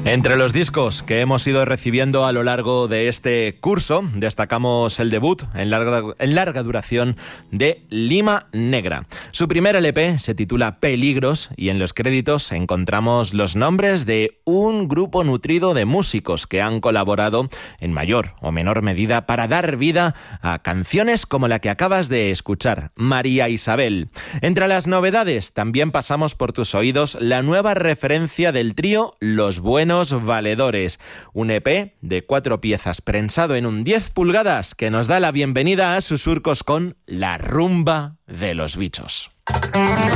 Entre los discos que hemos ido recibiendo a lo largo de este curso, destacamos el debut en larga duración de Lima Negra. Su primer LP se titula Peligros y en los créditos encontramos los nombres de un grupo nutrido de músicos que han colaborado en mayor o menor medida para dar vida a canciones como la que acabas de escuchar, María Isabel. Entre las novedades también pasamos por tus oídos la nueva referencia del trío Los Buenos Valedores, un EP de 4 piezas prensado en un 10 pulgadas que nos da la bienvenida a sus surcos con La Rumba de los Bichos.